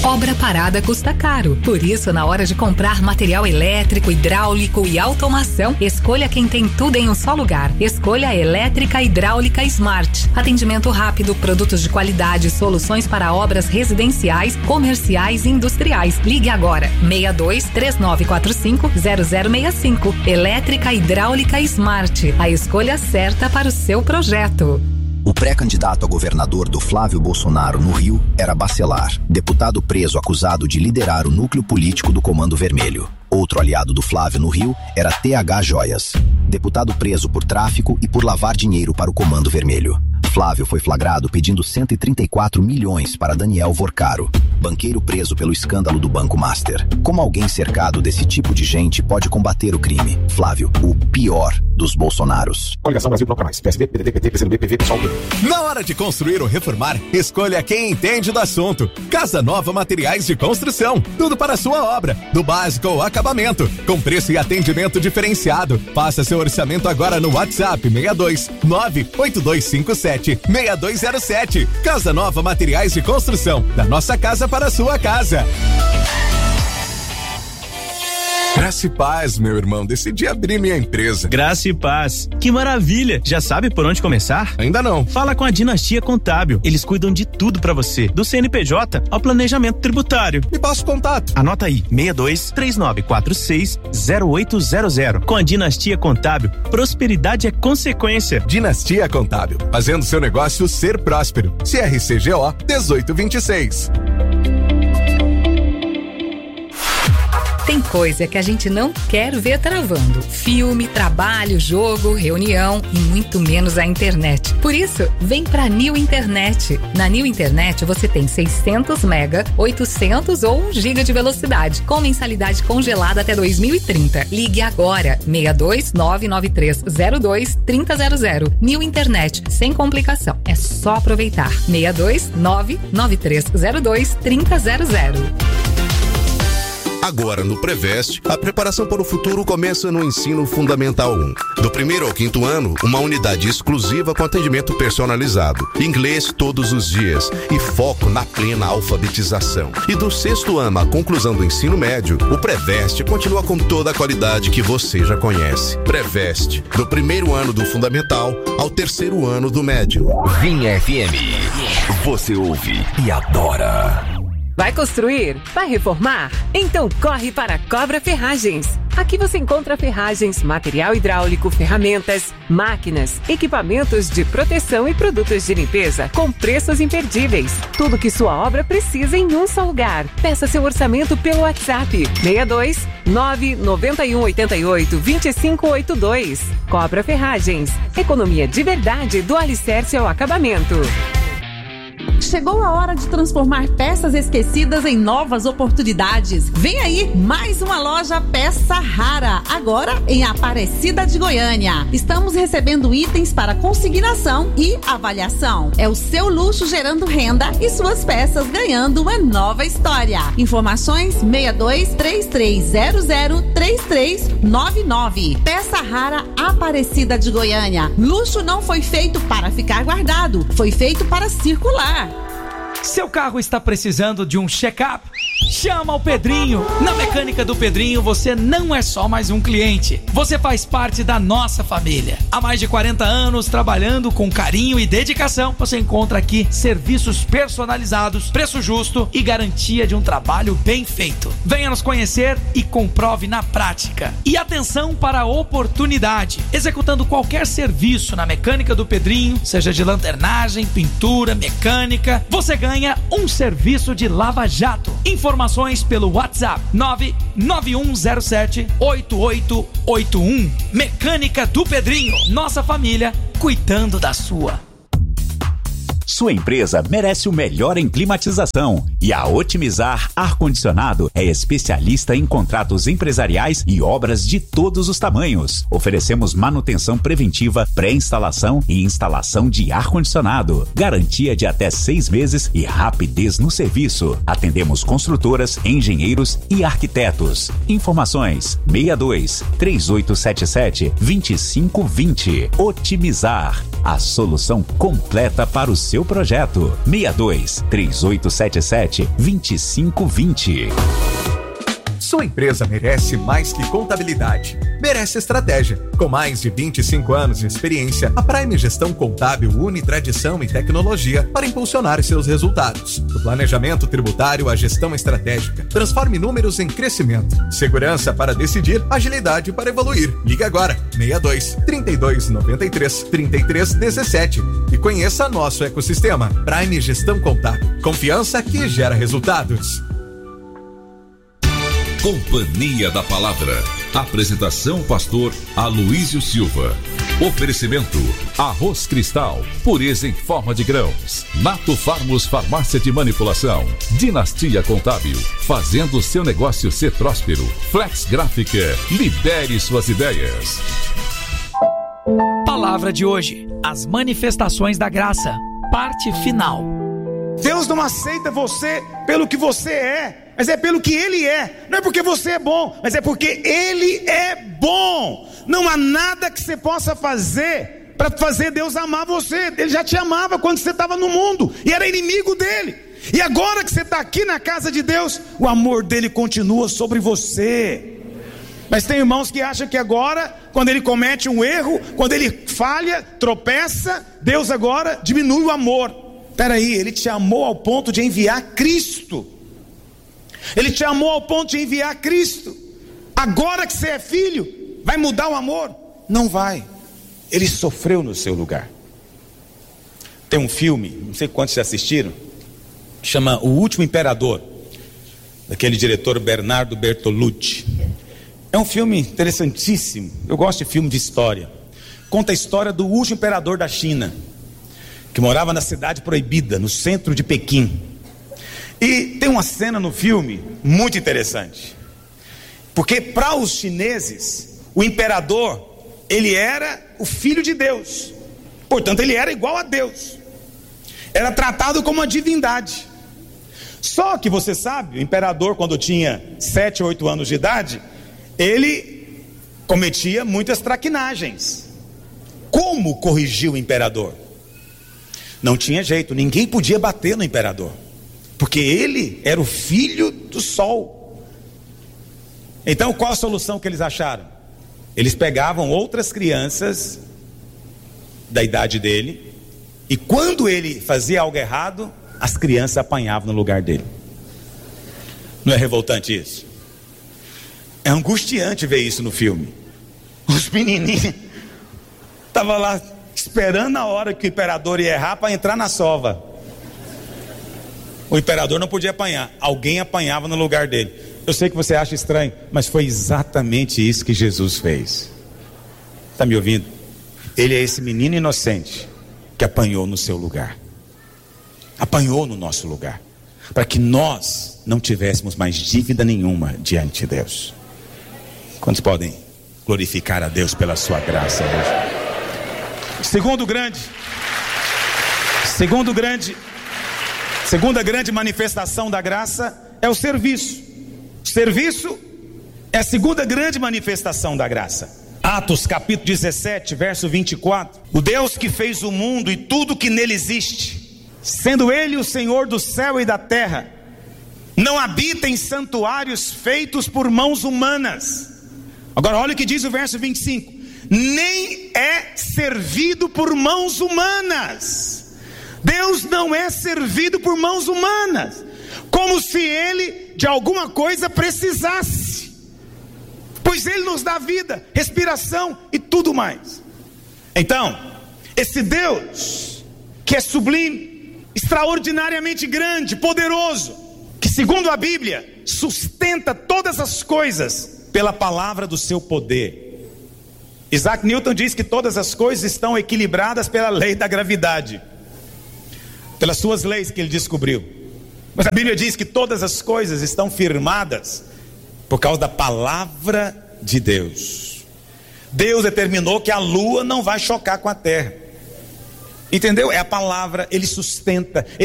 Obra parada custa caro. Por isso, na hora de comprar material elétrico, hidráulico e automação, escolha quem tem tudo em um só lugar. Escolha a Elétrica Hidráulica Smart. Atendimento rápido, produtos de qualidade, soluções para obras residenciais, comerciais e industriais. Ligue agora. 62-3945-0065. Elétrica Hidráulica Smart. A escolha certa para o seu projeto. O pré-candidato a governador do Flávio Bolsonaro no Rio era Bacelar, deputado preso acusado de liderar o núcleo político do Comando Vermelho. Outro aliado do Flávio no Rio era TH Joias, deputado preso por tráfico e por lavar dinheiro para o Comando Vermelho. Flávio foi flagrado pedindo 134 milhões para Daniel Vorcaro, banqueiro preso pelo escândalo do Banco Master. Como alguém cercado desse tipo de gente pode combater o crime? Flávio, o pior dos Bolsonaros. Coligação Brasil Bloco Mais, PSB, PDT, PT, PCdoB, PV, PSOL. Na hora de construir ou reformar, escolha quem entende do assunto. Casa Nova Materiais de Construção. Tudo para a sua obra, do básico ao acabamento, com preço e atendimento diferenciado. Faça seu orçamento agora no WhatsApp 62-98257-6207. Casa Nova Materiais de Construção. Da nossa casa para a sua casa. Graça e paz, meu irmão. Decidi abrir minha empresa. Graça e paz. Que maravilha. Já sabe por onde começar? Ainda não. Fala com a Dinastia Contábil. Eles cuidam de tudo pra você, do CNPJ ao planejamento tributário. Me passa o contato. Anota aí, 62-3946-0800. Com a Dinastia Contábil, prosperidade é consequência. Dinastia Contábil, fazendo seu negócio ser próspero. CRCGO 1826. Tem coisa que a gente não quer ver travando. Filme, trabalho, jogo, reunião e muito menos a internet. Por isso, vem pra New Internet. Na New Internet você tem 600 mega, 800 ou 1 giga de velocidade, com mensalidade congelada até 2030. Ligue agora, 62-99302-3000. New Internet, sem complicação. É só aproveitar. 62-99302-3000. Agora no Preveste, a preparação para o futuro começa no Ensino Fundamental 1. Do 1º ao 5º ano, uma unidade exclusiva com atendimento personalizado, inglês todos os dias e foco na plena alfabetização. E do 6º ano à conclusão do ensino médio, o Preveste continua com toda a qualidade que você já conhece. Preveste, do 1º ano do Fundamental ao 3º ano do médio. Vinha FM. Você ouve e adora. Vai construir? Vai reformar? Então corre para a Cobra Ferragens. Aqui você encontra ferragens, material hidráulico, ferramentas, máquinas, equipamentos de proteção e produtos de limpeza com preços imperdíveis. Tudo que sua obra precisa em um só lugar. Peça seu orçamento pelo WhatsApp 62-99188-2582. Cobra Ferragens. Economia de verdade do alicerce ao acabamento. Chegou a hora de transformar peças esquecidas em novas oportunidades. Vem aí mais uma loja Peça Rara, agora em Aparecida de Goiânia. Estamos recebendo itens para consignação e avaliação. É o seu luxo gerando renda e suas peças ganhando uma nova história. Informações 62-3300-3399. Peça Rara, Aparecida de Goiânia. Luxo não foi feito para ficar guardado, foi feito para circular. Seu carro está precisando de um check-up? Chama o Pedrinho! Na Mecânica do Pedrinho você não é só mais um cliente. Você faz parte da nossa família. Há mais de 40 anos trabalhando com carinho e dedicação. Você encontra aqui serviços personalizados, preço justo e garantia de um trabalho bem feito. Venha nos conhecer e comprove na prática. E atenção para a oportunidade. Executando qualquer serviço na Mecânica do Pedrinho, seja de lanternagem, pintura, mecânica, você ganha um serviço de lava-jato. Informações pelo WhatsApp 99107-8881. Mecânica do Pedrinho. Nossa família cuidando da sua. Sua empresa merece o melhor em climatização e a Otimizar Ar-Condicionado é especialista em contratos empresariais e obras de todos os tamanhos. Oferecemos manutenção preventiva, pré-instalação e instalação de ar-condicionado. Garantia de até 6 meses e rapidez no serviço. Atendemos construtoras, engenheiros e arquitetos. Informações 62-3877-2520. Otimizar, a solução completa para o seu seu projeto. 62-3877-2520. Sua empresa merece mais que contabilidade, merece estratégia. Com mais de 25 anos de experiência, a Prime Gestão Contábil une tradição e tecnologia para impulsionar seus resultados. Do planejamento tributário à gestão estratégica, transforme números em crescimento. Segurança para decidir, agilidade para evoluir. Ligue agora, 62-3293-3317 e conheça nosso ecossistema. Prime Gestão Contábil, confiança que gera resultados. Companhia da Palavra. Apresentação pastor Aloísio Silva. Oferecimento Arroz Cristal, pureza em forma de grãos. Nato Farmos Farmácia de Manipulação. Dinastia Contábil, fazendo seu negócio ser próspero. Flex Gráfica, libere suas ideias. Palavra de hoje: as manifestações da graça, parte final. Deus não aceita você pelo que você é, mas é pelo que Ele é. Não é porque você é bom, mas é porque Ele é bom. Não há nada que você possa fazer para fazer Deus amar você. Ele já te amava quando você estava no mundo e era inimigo dele. E agora que você está aqui na casa de Deus, o amor dele continua sobre você. Mas tem irmãos que acham que agora, quando ele comete um erro, quando ele falha, tropeça, Deus agora diminui o amor. Peraí, Ele te amou ao ponto de enviar Cristo. Ele te amou ao ponto de enviar Cristo. Agora que você é filho, vai mudar o amor? Não vai. Ele sofreu no seu lugar. Tem um filme, não sei quantos já assistiram, que chama O Último Imperador, daquele diretor Bernardo Bertolucci. É um filme interessantíssimo. Eu gosto de filme de história. Conta a história do último imperador da China, que morava na cidade proibida, no centro de Pequim. E tem uma cena no filme muito interessante, porque para os chineses, o imperador, ele era o filho de Deus, portanto ele era igual a Deus, era tratado como uma divindade. Só que você sabe, o imperador, quando tinha 7 ou 8 anos de idade, ele cometia muitas traquinagens. Como corrigir o imperador? Não tinha jeito, ninguém podia bater no imperador, porque ele era o filho do sol. Então qual a solução que eles acharam? Eles pegavam outras crianças da idade dele, e quando ele fazia algo errado, as crianças apanhavam no lugar dele. Não é revoltante isso? É angustiante ver isso no filme. Os menininhos estavam lá esperando a hora que o imperador ia errar para entrar na sova. O imperador não podia apanhar, alguém apanhava no lugar dele. Eu sei que você acha estranho, mas foi exatamente isso que Jesus fez. Está me ouvindo? Ele é esse menino inocente que apanhou no seu lugar, apanhou no nosso lugar, para que nós não tivéssemos mais dívida nenhuma diante de Deus. Quantos podem glorificar a Deus pela sua graça hoje? Segunda grande manifestação da graça é o serviço. O serviço é a segunda grande manifestação da graça. Atos capítulo 17, verso 24. O Deus que fez o mundo e tudo que nele existe, sendo Ele o Senhor do céu e da terra, não habita em santuários feitos por mãos humanas. Agora olha o que diz o verso 25. Nem é servido por mãos humanas. Deus não é servido por mãos humanas, como se Ele de alguma coisa precisasse, pois Ele nos dá vida, respiração e tudo mais. Então, esse Deus que é sublime, extraordinariamente grande, poderoso, que segundo a Bíblia sustenta todas as coisas pela palavra do seu poder. Isaac Newton diz que todas as coisas estão equilibradas pela lei da gravidade, pelas suas leis que ele descobriu. Mas a Bíblia diz que todas as coisas estão firmadas por causa da palavra de Deus. Deus determinou que a lua não vai chocar com a terra. Entendeu? É a palavra, Ele sustenta.